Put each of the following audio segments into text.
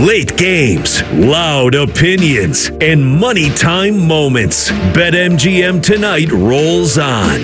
Late games, loud opinions, and money time moments. BetMGM tonight rolls on.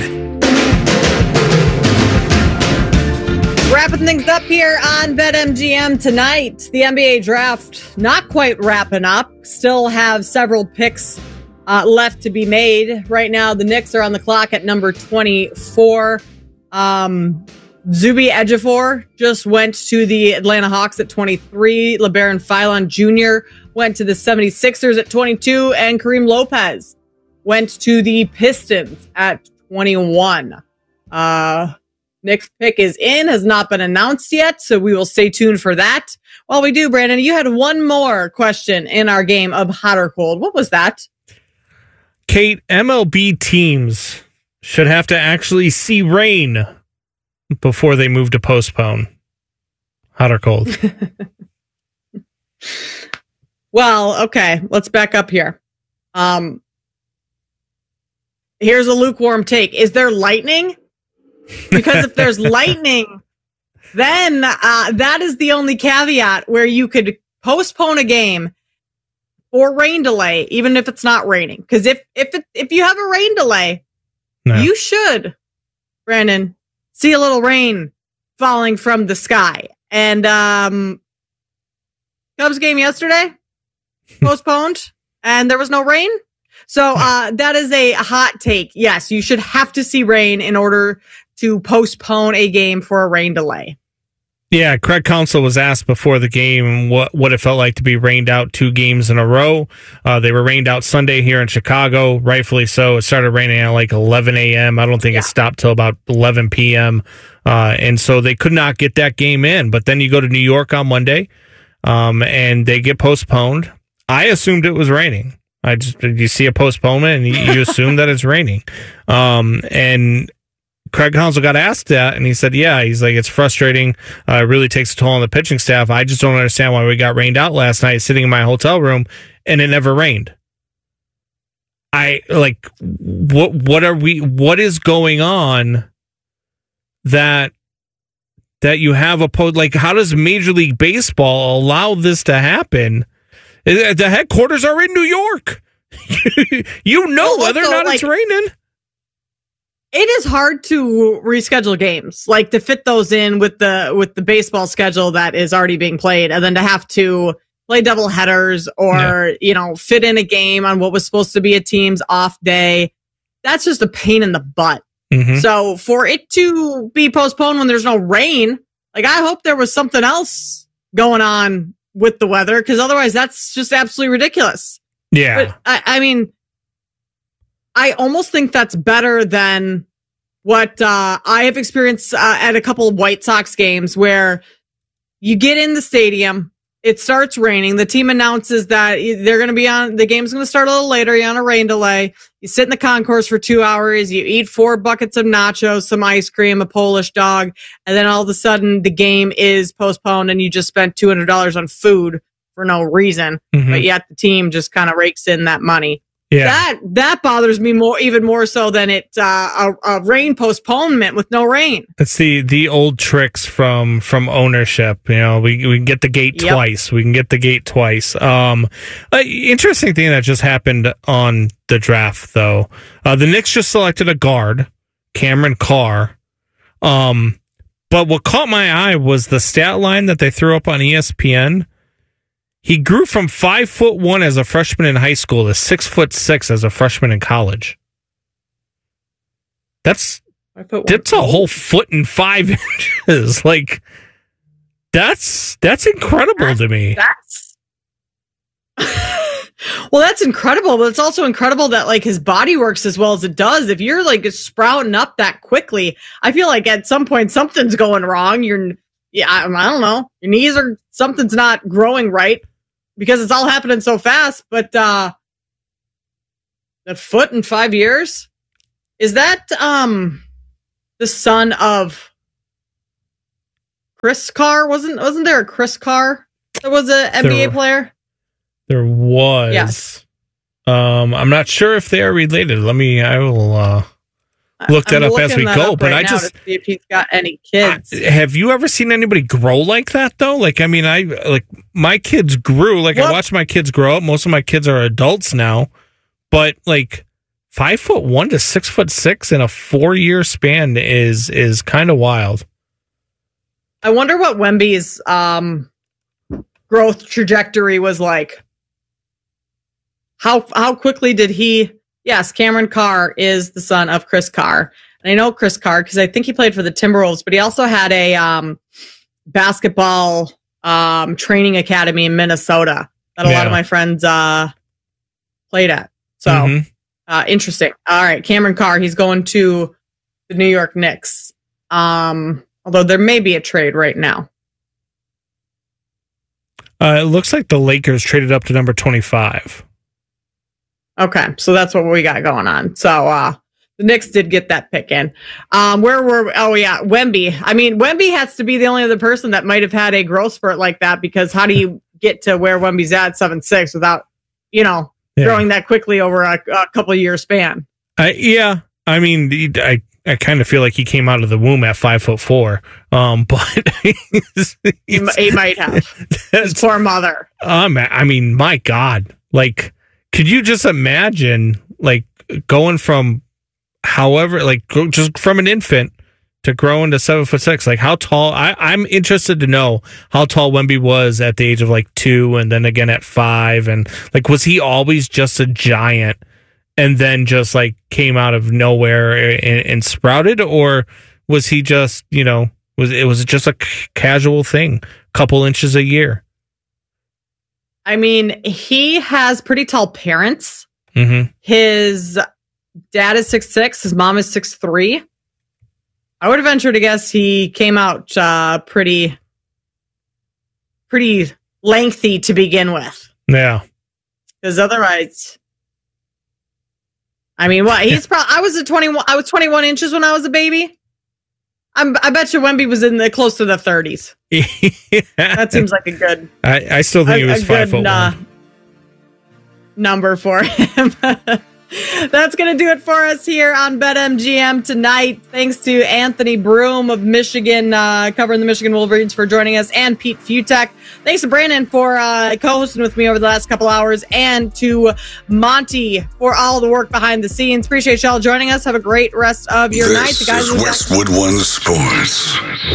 Wrapping things up here on BetMGM tonight. The NBA draft not quite wrapping up. Still have several picks left to be made. Right now, the Knicks are on the clock at number 24. Zuby Ejiofor just went to the Atlanta Hawks at 23. LeBaron Philon Jr. went to the 76ers at 22. And Kareem Lopez went to the Pistons at 21. Nick's pick is in, has not been announced yet, so we will stay tuned for that. While we do, Brandon, you had one more question in our game of hot or cold. What was that? Kate, MLB teams should have to actually see rain before they move to postpone. Hot or cold? Well, okay, let's back up here. Here's a lukewarm take. Is there lightning? Because if there's lightning, then that is the only caveat where you could postpone a game or rain delay, even if it's not raining. Because if you have a rain delay, you should, Brandon, see a little rain falling from the sky. And Cubs game yesterday postponed, and there was no rain. So that is a hot take. Yes, you should have to see rain in order to postpone a game for a rain delay. Yeah, Craig Counsell was asked before the game what it felt like to be rained out 2 games in a row. They were rained out Sunday here in Chicago, rightfully so. It started raining at like 11 a.m. I don't think it stopped till about 11 p.m. And so they could not get that game in. But then you go to New York on Monday, and they get postponed. I assumed it was raining. You see a postponement and you assume that it's raining. And Craig Counsell got asked that, and he said, he's like, it's frustrating. It really takes a toll on the pitching staff. I just don't understand why we got rained out last night sitting in my hotel room and it never rained. What is going on that you have how does Major League Baseball allow this to happen? The headquarters are in New York. Whether or not it's raining. It is hard to reschedule games, to fit those in with the baseball schedule that is already being played, and then to have to play double headers or fit in a game on what was supposed to be a team's off day. That's just a pain in the butt. Mm-hmm. So for it to be postponed when there's no rain, I hope there was something else going on with the weather, because otherwise that's just absolutely ridiculous. Yeah, but I almost think that's better than what I have experienced at a couple of White Sox games, where you get in the stadium, it starts raining, the team announces that they're going to be on, the game's going to start a little later, you're on a rain delay, you sit in the concourse for 2 hours, you eat 4 buckets of nachos, some ice cream, a Polish dog, and then all of a sudden the game is postponed and you just spent $200 on food for no reason, but yet the team just kind of rakes in that money. Yeah, that bothers me even more so than a rain postponement with no rain. It's the old tricks from ownership. We can get the gate twice. We can get the gate twice. Interesting thing that just happened on the draft, though. The Knicks just selected a guard, Cameron Carr. But what caught my eye was the stat line that they threw up on ESPN. He grew from 5'1" as a freshman in high school to 6'6" as a freshman in college. That's a whole 1.5 inches. That's incredible to me. Well, that's incredible, but it's also incredible that his body works as well as it does. If you're sprouting up that quickly, I feel like at some point something's going wrong. I don't know. Your knees something's not growing right, because it's all happening so fast. But that foot in 5 years, is that the son of Chris Carr? Wasn't there a Chris Carr that was an NBA player? There was. Yes. I'm not sure if they are related. I will look that up as we go. But I just to see if he's got any kids. Have you ever seen anybody grow like that though? Like, I mean, my kids grew. Like, I watched my kids grow up. Most of my kids are adults now, but like 5'1" to 6'6" in a 4-year span is kind of wild. I wonder what Wemby's growth trajectory was like. How quickly did he? Yes, Cameron Carr is the son of Chris Carr. And I know Chris Carr because I think he played for the Timberwolves, but he also had a basketball training academy in Minnesota that a lot of my friends played at. So interesting. All right, Cameron Carr, he's going to the New York Knicks. Although there may be a trade right now. It looks like the Lakers traded up to number 25. Okay, so that's what we got going on. So the Knicks did get that pick in. Where were? Oh yeah, Wemby. I mean, Wemby has to be the only other person that might have had a growth spurt like that, because how do you get to where Wemby's at 7'6" without, growing that quickly over a couple of year span? Yeah, I mean, I kind of feel like he came out of the womb at 5'4", but he might have. His poor mother. I mean, my God, like. Could you just imagine, like, going from just from an infant to growing to 7'6"? Like, how tall? I'm interested to know how tall Wemby was at the age of like 2, and then again at 5, and like, was he always just a giant, and then just like came out of nowhere and sprouted, or was he just was it just a casual thing, couple inches a year? I mean, he has pretty tall parents. Mm-hmm. His dad is 6'6", his mom is 6'3". I would venture to guess he came out pretty lengthy to begin with. Yeah. Because otherwise, I mean, what? He's probably. I was 21 inches when I was a baby. I bet you Wemby was in close to the 30s. Yeah. That seems like a good. I still think he was 5'1" number for him. That's going to do it for us here on BetMGM tonight. Thanks to Anthony Broom of Michigan, covering the Michigan Wolverines, for joining us, and Pete Futek. Thanks to Brandon for co-hosting with me over the last couple hours, and to Monty for all the work behind the scenes. Appreciate y'all joining us. Have a great rest of your night. The guys This is Westwood One Sports.